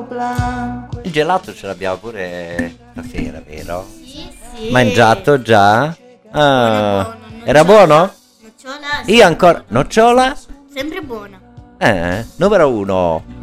Il gelato ce l'abbiamo pure stasera, vero? Sì. Mangiato già? Ah, Buono, era buono? Nocciola, Io ancora... Nocciola? sempre buona. Numero 1.